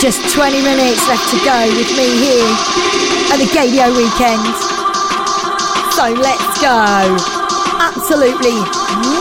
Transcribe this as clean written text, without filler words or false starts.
Just 20 minutes left to go with me here at the Gaydio Weekend. So let's go. Absolutely